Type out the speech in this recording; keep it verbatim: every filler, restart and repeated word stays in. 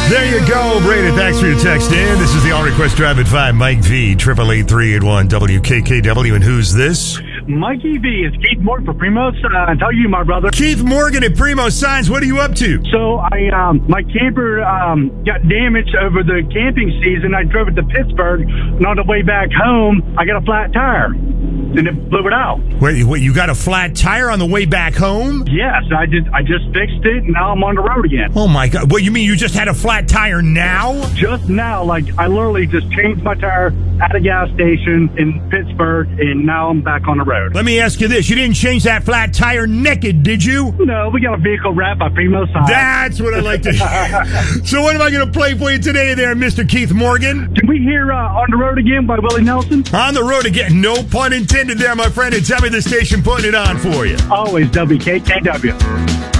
There you go, Brady. Thanks for your text in. This is the All Request Drive at five. Mike V, triple eight three eight one W K K W. And who's this? Mikey V. It's Keith Morgan for Primo Signs. How are you, my brother? Keith Morgan at Primo Signs. What are you up to? So I, um, my camper um, got damaged over the camping season. I drove it to Pittsburgh, and on the way back home, I got a flat tire, and it blew it out. Wait, wait, you got a flat tire on the way back home? Yes, I just I just fixed it, and now I'm on the road again. Oh my God! What, you mean you just had a flat tire now? Just now, like I literally just changed my tire at a gas station in Pittsburgh, and now I'm back on the road. Let me ask you this. You didn't change that flat tire naked, did you? No, we got a vehicle wrap by Primo Signs. That's what I like to hear. So what am I going to play for you today there, Mister Keith Morgan? Can we hear uh, On the Road Again by Willie Nelson? On the road again. No pun intended there, my friend. And tell me the station putting it on for you. Always W K K W.